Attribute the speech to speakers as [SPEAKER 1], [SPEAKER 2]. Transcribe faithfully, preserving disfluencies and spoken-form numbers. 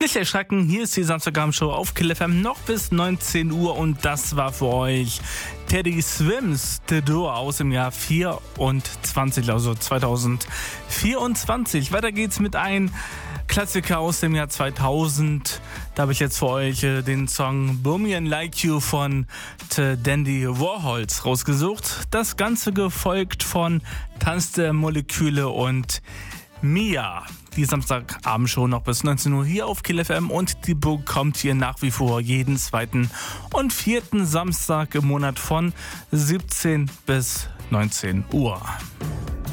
[SPEAKER 1] Nicht erschrecken, hier ist die Samstagabendshow auf Kill F M noch bis neunzehn Uhr und das war für euch Teddy Swims The Door aus dem Jahr vierundzwanzig, also zwanzig vierundzwanzig. Weiter geht's mit einem Klassiker aus dem Jahr zweitausend. Da habe ich jetzt für euch äh, den Song Bohemian Like You von The Dandy Warhols rausgesucht. Das Ganze gefolgt von Tanz der Moleküle und Mia. Die Samstagabendshow noch bis neunzehn Uhr hier auf Kill F M und die bekommt ihr nach wie vor jeden zweiten und vierten Samstag im Monat von siebzehn bis neunzehn Uhr.